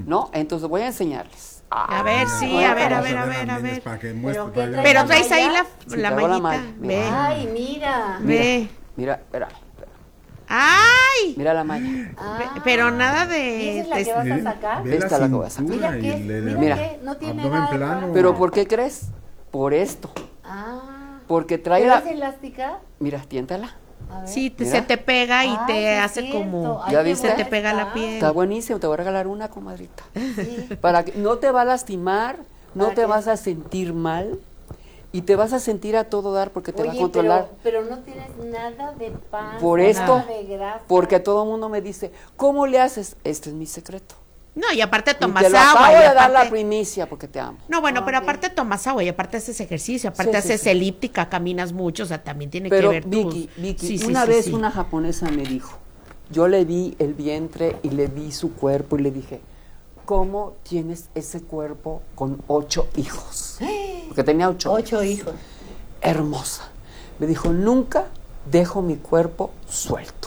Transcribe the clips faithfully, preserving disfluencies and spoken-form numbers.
¿no? Entonces voy a enseñarles. A ver, sí, a ver, a ver, a ver, a ver. Para que muestre, ¿Pero qué para que- Pero traes ahí la, Sí, la traigo la mallita. malla, Ve, mira. Ay, mira. ve. Mira, espera, ¡Ay! mira la malla. Ah, Ve- Pero nada ¿y de... esa es la que vas a sacar? Ve la Esta es la que voy a sacar. cintura Mira y qué, el- el- mira, Mira. qué, no tiene abdomen nada de plano. panza. ¿Pero por qué crees? Por esto. Ah, Porque trae ¿pero la... es elástica? Mira, tiéntala. A ver. Sí, te- Mira. se te pega y Ay, te sí es hace cierto. como... Ay, ¿Ya qué viste? Se te buena pega la está. piel. Está buenísimo, te voy a regalar una, comadrita. Sí. Para que no te va a lastimar, no ¿Para te qué? vas a sentir mal y te vas a sentir a todo dar porque te Oye, va a controlar. Pero, pero no tienes nada de pan, Por nada esto, de grasa. porque todo el mundo me dice, ¿cómo le haces? Este es mi secreto. No, y aparte Y tomas te lo agua. acabo y de dar la aparte- primicia porque te amo. No, bueno, pero Ok. aparte tomas agua y aparte haces ejercicio, aparte Sí, sí, haces sí. elíptica, caminas mucho, o sea, también tiene Pero que ver Vicky, tu... Vicky, Sí, sí, una sí, vez sí. una japonesa me dijo, yo le vi el vientre y le vi su cuerpo y le dije, ¿cómo tienes ese cuerpo con ocho hijos? Porque tenía ocho. Ocho hijos. Hermosa. Me dijo, nunca dejo mi cuerpo suelto.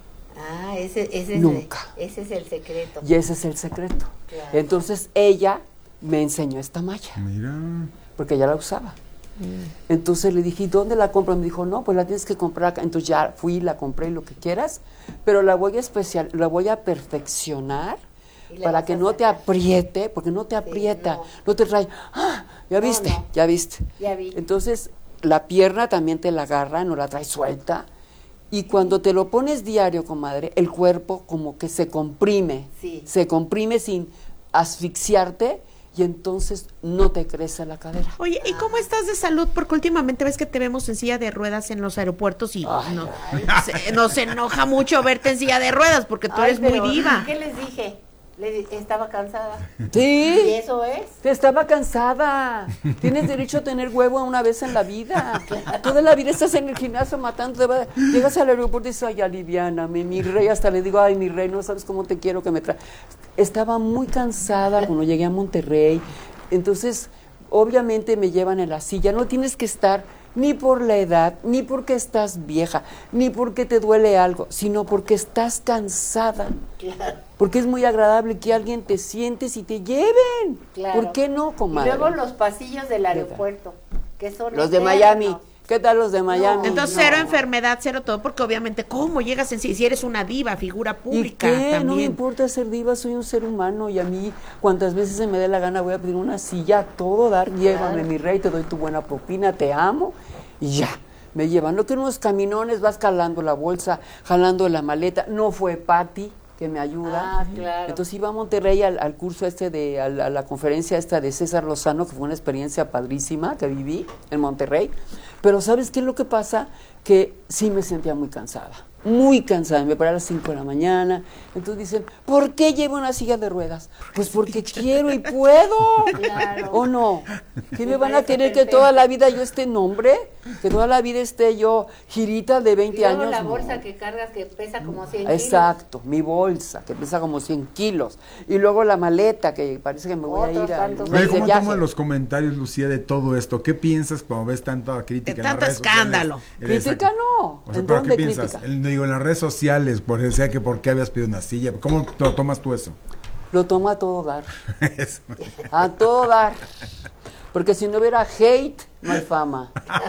Ah, ese, ese, Nunca. Es, ese es el secreto. Y ese es el secreto. Claro. Entonces ella me enseñó esta malla, Mira. porque ella la usaba. Entonces le dije, ¿y dónde la compro? Me dijo, no, pues la tienes que comprar acá. Entonces ya fui, la compré, lo que quieras, pero la voy a especial, la voy a perfeccionar Y la para vas que a no te sacar. apriete, porque no te aprieta, no. no, te trae, ¡ah! Ya No, viste, no. ya viste. Ya vi. Entonces la pierna también te la agarra, no la trae suelta. Y cuando te lo pones diario, comadre, el cuerpo como que se comprime, Sí. se comprime sin asfixiarte y entonces no te crece la cadera. Oye, ¿y cómo estás de salud? Porque últimamente ves que te vemos en silla de ruedas en los aeropuertos y Ay, no, se- nos enoja mucho verte en silla de ruedas porque tú Ay, eres muy pero, diva. ¿qué les dije? Le di- estaba cansada. ¿Y Sí, eso es? te estaba cansada. Tienes derecho a tener huevo una vez en la vida. Toda la vida estás en el gimnasio matando. Llegas al aeropuerto y dices, ay, aliviáname, mi rey. Hasta le digo, ay, mi rey, no sabes cómo te quiero que me trae. Estaba muy cansada cuando llegué a Monterrey. Entonces, obviamente me llevan en la silla. No tienes que estar ni por la edad, ni porque estás vieja, ni porque te duele algo, sino porque estás cansada. Claro. Porque es muy agradable que alguien te sientes y te lleven. Claro. ¿Por qué no, Y comadre? luego los pasillos del aeropuerto, que son Los de eternos. Miami. ¿Qué tal los de Miami? Entonces No. cero enfermedad, cero todo, porque obviamente cómo llegas en sí, si eres una diva, figura ¿Y pública qué? también. No me importa ser diva, soy un ser humano y a mí cuantas veces se me dé la gana voy a pedir una silla, a todo dar, llévame mi rey, te doy tu buena propina, te amo y ya, me llevan. No que unos caminones vas jalando la bolsa, jalando la maleta, no fue Patti que me ayuda. Ah, claro. Entonces iba a Monterrey al, al curso este de, a la, a la conferencia esta de César Lozano, que fue una experiencia padrísima que viví en Monterrey. Pero ¿sabes qué es lo que pasa? Que sí me sentía muy cansada, muy cansada. Me paré a las cinco de la mañana. Entonces dicen, ¿por qué llevo una silla de ruedas? Pues porque quiero y puedo. Claro. ¿O no? ¿Qué me Me van a parece querer que perfecto. toda la vida yo esté en hombre? ¿Que toda la vida esté yo girita de Y veinte luego años? la No. bolsa que cargas que pesa como cien kilos. Exacto, mi bolsa, que pesa como cien kilos. Y luego la maleta, que parece que me voy Otros a ir a tantos. un Oye, mes de ¿cómo viaje. toman los comentarios, Lucía, de todo esto? ¿Qué piensas cuando ves tanta crítica De en las tanto redes sociales? escándalo. Eres- Crítica no. O sea, ¿En ¿pero dónde qué piensas? crítica? El- digo, en las redes sociales, por decir que por qué habías pedido una silla. ¿Cómo lo tomas tú eso? Lo tomo a todo dar. Eso. A todo dar. Porque si no hubiera hate, no hay fama.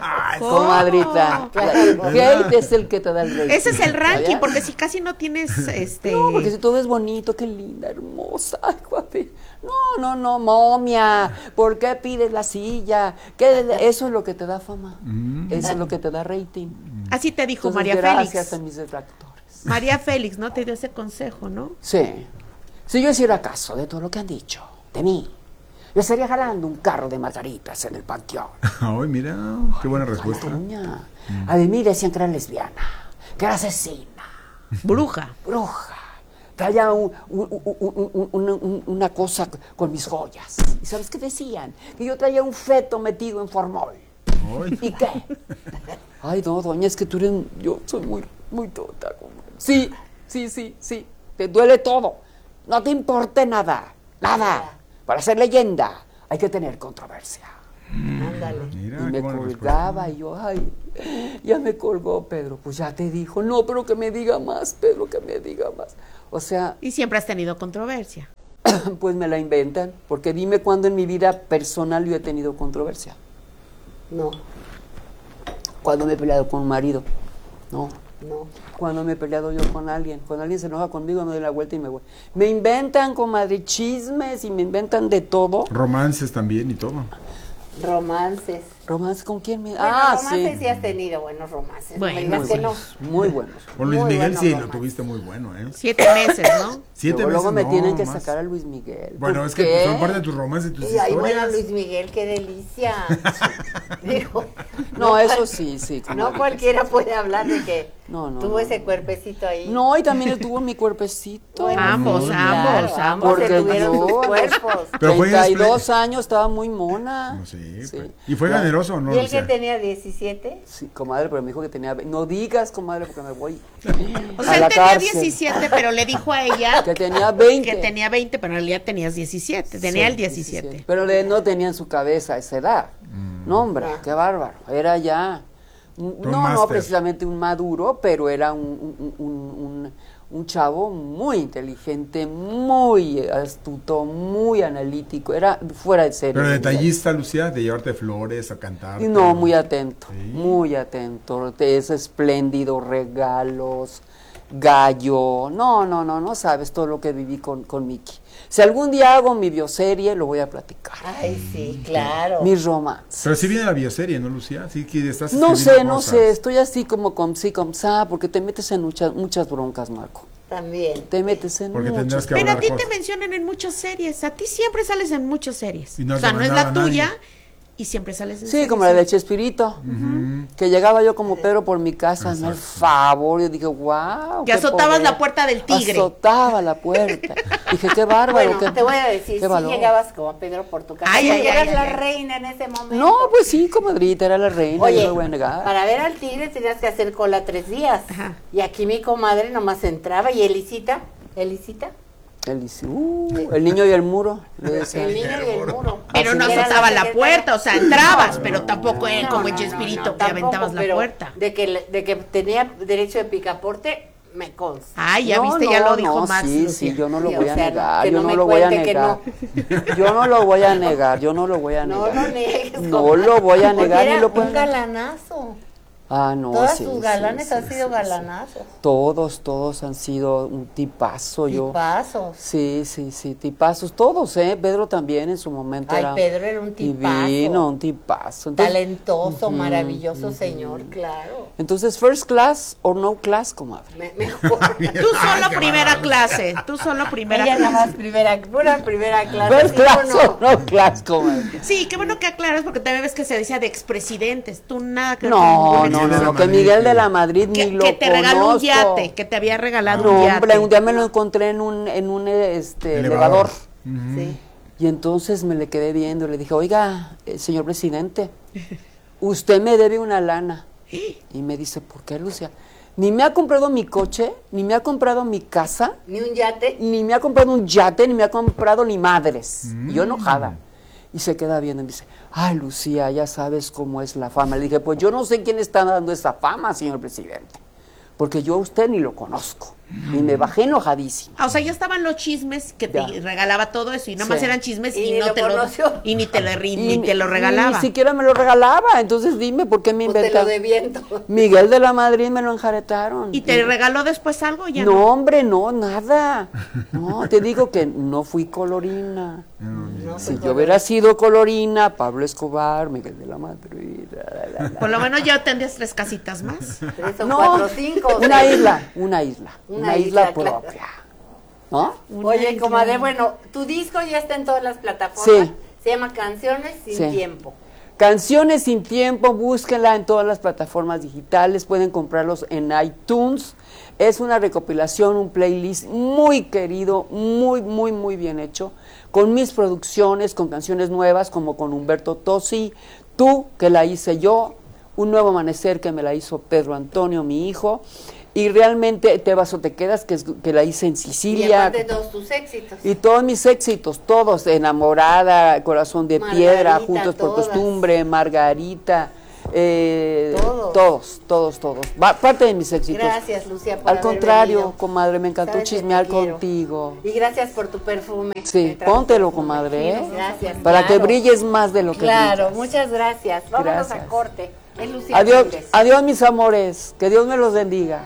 Comadrita. Claro. Hate es el que te da el rating. Ese es el ranking, ¿Sabías? porque si casi no tienes este No, porque si todo es bonito, qué linda, hermosa, ay, guapi. No, no, no, momia. ¿Por qué pides la silla? ¿Qué? Eso es lo que te da fama. Eso es lo que te da rating. así te dijo Entonces, María gracias Félix. a mis detractores. María Félix, ¿no? Te dio ese consejo, ¿no? Sí. Si yo hiciera caso de todo lo que han dicho, de mí, yo estaría jalando un carro de margaritas en el panteón. Ay, mira, qué buena respuesta. Doña. A de mí decían que era lesbiana, que era asesina, Bruja. bruja. Traía un- un- un- un- un- un- un- una cosa con mis joyas. ¿Y sabes qué decían? Que yo traía un feto metido en formol. Ay. ¿Y qué? Ay, no, doña, es que tú eres... Yo soy muy, muy tonta. Sí, sí, sí, sí. Te duele todo. No te importe nada. Nada. Para ser leyenda hay que tener controversia. Ándale. Mira, Y qué me buena colgaba y yo, ay, ya me colgó Pedro. Pues ya te dijo, no, pero que me diga más, Pedro, que me diga más. O sea, Y siempre has tenido controversia. Pues me la inventan, porque dime cuándo en mi vida personal yo he tenido controversia. No, Cuando me he peleado con un marido, no. no. Cuando me he peleado yo con alguien, cuando alguien se enoja conmigo, me doy la vuelta y me voy. Me inventan, comadre, chismes y me inventan de todo. Romances también y todo. Romances. ¿Romance con quién? Me... Bueno, ah, romances sí. sí. has tenido buenos romances. Bueno, no me digas Muy que no. buenos, muy buenos. Con Luis Muy Miguel bueno, sí, lo romance. tuviste muy bueno, ¿eh? Siete meses, ¿no? Siete luego, luego me meses, tienen no, que más. sacar a Luis Miguel. Bueno, ¿Por es que qué? pues, son parte de tus romances y tus Y ay, bueno, historias. Luis Miguel, qué delicia. Digo, No, eso cual- sí, sí. No comadre. cualquiera puede hablar de que No, no, tuvo no. ese cuerpecito ahí. No, y también él tuvo mi cuerpecito. Bueno, Ambos, sí, ambos, claro, ambos. ambos se Porque tuvieron yo, sus cuerpos. Pero fue treinta y después- dos años, estaba muy mona. No, sí, Sí. pues. ¿Y fue Ya. generoso o no? ¿Y él que Lucía? tenía diecisiete? Sí, comadre, pero me dijo que tenía... ve- No digas, comadre, porque me voy O a sea, él la tenía cárcel. diecisiete, pero le dijo a ella Que tenía veinte. que tenía veinte, pero en realidad tenías diecisiete. Tenía Sí, el diecisiete. Pero le- no tenía en su cabeza esa edad. No, hombre, Ah. qué bárbaro. Era ya... un- Un no, no máster. precisamente un maduro, pero era un, un, un, un- un chavo muy inteligente, muy astuto, muy analítico. Era fuera de serie. Pero detallista, Lucía, de llevarte flores a cantar. Y no, muy atento, Sí. muy atento. Es espléndido, regalos, gallo. No, no, no, no sabes todo lo que viví con, con Miki. Si algún día hago mi bioserie, lo voy a platicar. Ay, sí, claro. Mis romances. Pero sí viene la bioserie, ¿no, Lucía? Sí que estás No escribiendo sé, no cosas. sé, estoy así como con sí, con sa, porque te metes en muchas, muchas broncas, Marco. También. Te metes en Porque muchas. tendrás que Pero a hablar ti cosas. te mencionan en muchas series. A ti siempre sales en muchas series. Y no o has sea, no es la demandado a nadie. tuya y siempre sales en Sí, series. como la de Chespirito, que llegaba yo como Pedro por mi casa, hazme el favor, yo dije, wow. Que azotabas la puerta del tigre. Azotaba la puerta. Dije, qué bárbaro. Bueno, qué, te voy a decir, qué sí valor. llegabas como Pedro por tu casa. Ay, Pero ay, eras ay, la ay, ay. reina en ese momento. No, pues sí, comadrita, era la reina, Oye, yo no lo voy a negar. para ver al tigre tenías que hacer cola tres días. Ajá. Y aquí mi comadre nomás entraba y Elisita, Elisita, Él dice, uh, el niño y el muro. Le decía. el niño y el muro. Pero no Así era azotaba la secretaria. puerta, o sea, entrabas, pero tampoco era No, como no, en no, Chespirito no, que tampoco, aventabas la pero puerta. De que, le- de que tenía derecho de picaporte, me consta. Ay, ya No, viste, no, ya lo dijo no, Max. Sí, Lucía. sí, yo no lo Sí, voy o a sea, negar, que yo no no me lo voy a cuente que negar. Yo no lo voy a negar, yo no lo voy a No negar. lo niegues. No comadre, lo voy a porque negar ni era lo puedo un negar. galanazo. Ah, no, Todas sí, sus sí, galanes sí, han sido sí, galanazos. sí. Todos, todos han sido un tipazo, yo. Tipazos. Sí, sí, sí, tipazos, todos, ¿eh? Pedro también en su momento Ay, era Pedro era un tipazo. divino, un tipazo. Entonces, Talentoso, maravilloso señor, claro. entonces, first class or no class, comadre. Me- mejor. Tú solo primera clase, tú solo primera Ella nada clase. más primera, pura primera clase. First ¿sí o class no? or no class, comadre. Sí, qué bueno que aclaras porque también ves que se decía de expresidentes. Tú nada que ver No, con no, ningún no, de la no, que Madrid, Miguel de que- la Madrid que, ni lo que te regaló un conozco. yate, que te había regalado No, un yate. hombre, un día me lo encontré en un, en un este, elevador. Sí. Y entonces me le quedé viendo, le dije, oiga, eh, señor presidente, usted me debe una lana. Y me dice, ¿por qué, Lucia? Ni me ha comprado mi coche, ni me ha comprado mi casa, Ni un yate. ni me ha comprado un yate, ni me ha comprado ni madres. Y yo enojada. Y se queda viendo y me dice, ay, Lucía, ya sabes cómo es la fama. Le dije, pues yo no sé quién está dando esa fama, señor presidente, porque yo a usted ni lo conozco. Y me bajé enojadísima. Ah, o sea, ya estaban los chismes que te Ya. regalaba todo eso y nada más Sí. eran chismes Y y, ni no lo te conoció. lo y ni te lo ri- Y ni te lo Ni regalaba. siquiera me lo regalaba. Entonces dime, ¿por qué me Pues te inventa? lo de viento. Miguel de la Madrid me lo enjaretaron. ¿Y te regaló después algo? Ya no, no. hombre, no, nada. No, te digo que no fui colorina. No, Si pues, yo hubiera sido colorina, Pablo Escobar, Miguel de la Madrid. la, la, la. Por lo menos ya tendrías tres casitas más. Tres o No, cuatro, cinco. una seis. isla, una isla, Una una, isla, isla, claro. propia. ¿No? Oye, isla. comadre, bueno, tu disco ya está en todas las plataformas. Sí. Se llama Canciones sin Sí. tiempo. Canciones sin tiempo, búsquenla en todas las plataformas digitales, pueden comprarlos en iTunes. Es una recopilación, un playlist muy querido, muy, muy, muy bien hecho, con mis producciones, con canciones nuevas, como con Humberto Tosi, Tú, que la hice yo, Un nuevo amanecer, que me la hizo Pedro Antonio, mi hijo, y realmente Te vas o te quedas, que, es, que la hice en Y Sicilia. aparte todos tus éxitos. Y todos mis éxitos, todos, Enamorada, Corazón de Piedra, Margarita, Juntos por todas. Costumbre, Margarita, eh, Todos. todos, todos, todos. Va, parte de mis éxitos. Gracias, Lucía, por Al haber contrario, venido. comadre, me encantó Sabes que te chismear quiero. contigo. Y gracias por tu perfume. Sí, Me trajo póntelo, perfume. comadre, ¿eh? Gracias. Para claro. que brilles más de lo que Claro, brillas. muchas gracias. Vámonos Gracias. a corte. Es Lucía Adiós, Méndez. adiós, mis amores. Que Dios me los bendiga.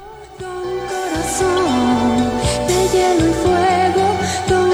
Corazón de hielo y fuego, con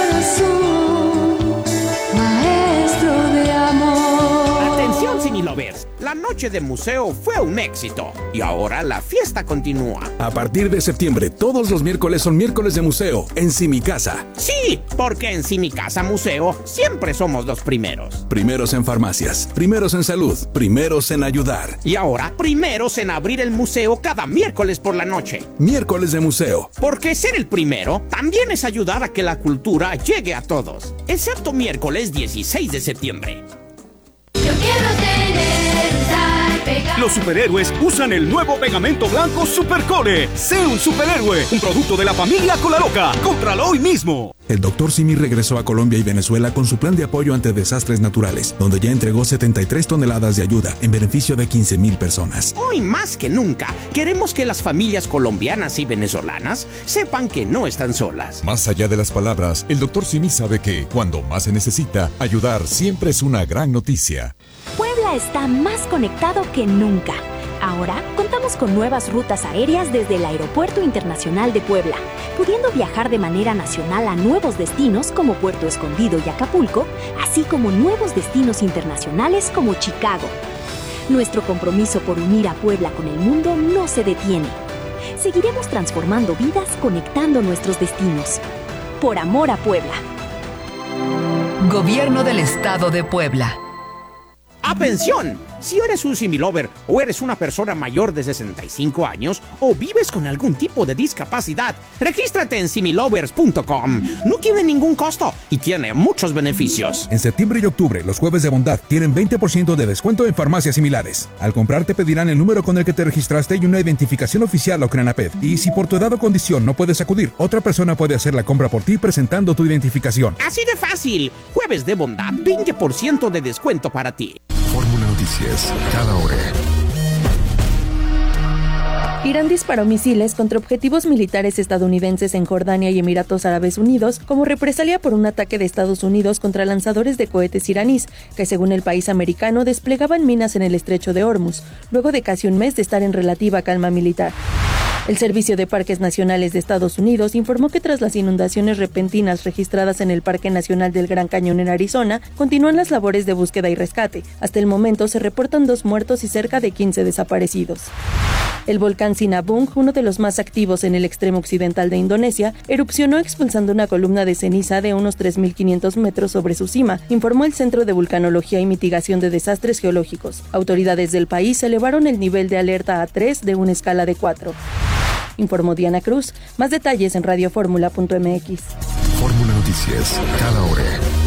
corazón, maestro de amor. Atención, Cinelovers. La noche de museo fue un éxito y ahora la fiesta continúa. A partir de septiembre, todos los miércoles son miércoles de museo en Simi Casa. Sí, porque en Simi Casa Museo siempre somos los primeros. Primeros en farmacias, primeros en salud, primeros en ayudar. Y ahora, primeros en abrir el museo cada miércoles por la noche. Miércoles de museo. Porque ser el primero también es ayudar a que la cultura llegue a todos. Excepto miércoles dieciséis de septiembre. Yo quiero tener, estar pegado. Los superhéroes usan el nuevo pegamento blanco Supercole. Sé un superhéroe, un producto de la familia Colaloca. Cómpralo hoy mismo. El doctor Simi regresó a Colombia y Venezuela con su plan de apoyo ante desastres naturales, donde ya entregó setenta y tres toneladas de ayuda en beneficio de quince mil personas. Hoy más que nunca, queremos que las familias colombianas y venezolanas sepan que no están solas. Más allá de las palabras, el doctor Simi sabe que, cuando más se necesita, ayudar siempre es una gran noticia. Puebla está más conectado que nunca. Ahora contamos con nuevas rutas aéreas desde el Aeropuerto Internacional de Puebla, pudiendo viajar de manera nacional a nuevos destinos como Puerto Escondido y Acapulco, así como nuevos destinos internacionales como Chicago. Nuestro compromiso por unir a Puebla con el mundo no se detiene. Seguiremos transformando vidas conectando nuestros destinos. Por amor a Puebla. Gobierno del Estado de Puebla. ¡Atención! Si eres un similover o eres una persona mayor de sesenta y cinco años o vives con algún tipo de discapacidad, regístrate en similovers punto com. No tiene ningún costo y tiene muchos beneficios. En septiembre y octubre, los jueves de bondad tienen veinte por ciento de descuento en farmacias similares. Al comprar te pedirán el número con el que te registraste y una identificación oficial o Crenaped. Y si por tu edad o condición no puedes acudir, otra persona puede hacer la compra por ti presentando tu identificación. Así de fácil. Jueves de bondad, veinte por ciento de descuento para ti. Fórmula Noticias, cada hora. Irán disparó misiles contra objetivos militares estadounidenses en Jordania y Emiratos Árabes Unidos como represalia por un ataque de Estados Unidos contra lanzadores de cohetes iraníes, que según el país americano desplegaban minas en el estrecho de Hormuz, luego de casi un mes de estar en relativa calma militar. El Servicio de Parques Nacionales de Estados Unidos informó que tras las inundaciones repentinas registradas en el Parque Nacional del Gran Cañón en Arizona, continúan las labores de búsqueda y rescate. Hasta el momento se reportan dos muertos y cerca de quince desaparecidos. El volcán Sinabung, uno de los más activos en el extremo occidental de Indonesia, erupcionó expulsando una columna de ceniza de unos tres mil quinientos metros sobre su cima, informó el Centro de Vulcanología y Mitigación de Desastres Geológicos. Autoridades del país elevaron el nivel de alerta a tres de una escala de cuatro. Informó Diana Cruz. Más detalles en radio fórmula punto m x. Fórmula Noticias, cada hora.